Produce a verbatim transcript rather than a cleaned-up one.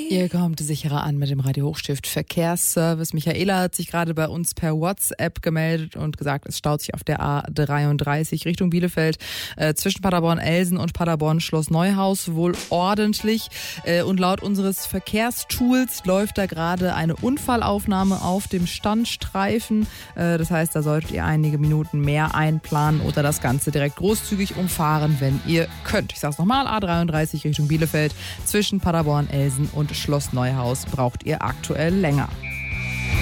Ihr kommt sicherer an mit dem Radio Hochstift Verkehrsservice. Michaela hat sich gerade bei uns per WhatsApp gemeldet und gesagt, es staut sich auf der A dreiunddreißig Richtung Bielefeld äh, zwischen Paderborn-Elsen und Paderborn-Schloss Neuhaus wohl ordentlich. Äh, und laut unseres Verkehrstools läuft da gerade eine Unfallaufnahme auf dem Standstreifen. Äh, das heißt, da solltet ihr einige Minuten mehr einplanen oder das Ganze direkt großzügig umfahren, wenn ihr könnt. Ich sag's nochmal, A dreiunddreißig Richtung Bielefeld zwischen Paderborn, Elsen und Schloss Neuhaus braucht ihr aktuell länger.